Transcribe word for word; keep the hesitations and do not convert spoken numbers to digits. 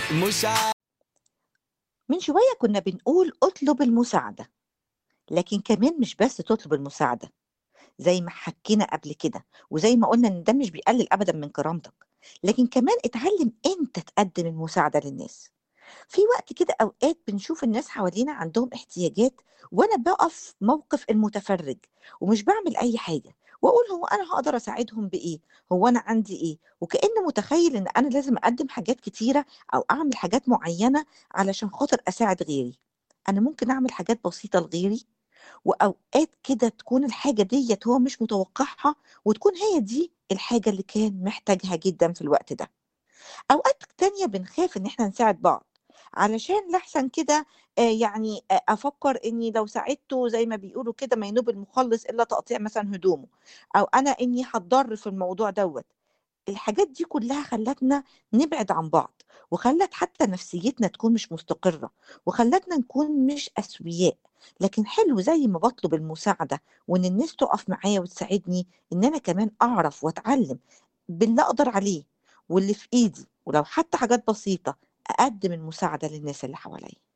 مساعدة. من شوية كنا بنقول اطلب المساعدة، لكن كمان مش بس تطلب المساعدة زي ما حكينا قبل كده، وزي ما قلنا إن ده مش بيقلل أبدا من كرامتك، لكن كمان اتعلم أنت تقدم المساعدة للناس. في وقت كده أوقات بنشوف الناس حوالينا عندهم احتياجات، وأنا بقف موقف المتفرج ومش بعمل أي حاجة، وأقول هو أنا هقدر أساعدهم بإيه؟ هو أنا عندي إيه؟ وكأنه متخيل إن أنا لازم أقدم حاجات كتيرة أو أعمل حاجات معينة علشان خاطر أساعد غيري. أنا ممكن أعمل حاجات بسيطة لغيري، وأوقات كده تكون الحاجة ديّة هو مش متوقعها، وتكون هي دي الحاجة اللي كان محتاجها جدًا في الوقت ده. أوقات تانية بنخاف إن إحنا نساعد بعض، علشان لأحسن كده آآ يعني أ أفكّر إني لو ساعدته زي ما بيقولوا كده ما ينوب المخلّص إلا تقطيع مثلًا هدومه، أو أنا إني هاتضر في الموضوع دوّة. الحاجات دي كلّها خلّتنا نبعد عن بعض، وخلّت حتى نفسيتنا تكون مش مستقرة، وخلّتنا نكون مش أسوياء. لكن حلو زي ما باطلب المساعدة وإن الناس تُقف معايا وتساعدني، إن أنا كمان أعرف وأتعلّم باللي أقدر عليه واللي في إيدي، ولو حتى حاجات بسيطة أقدّم المساعدة للناس اللي حواليّا.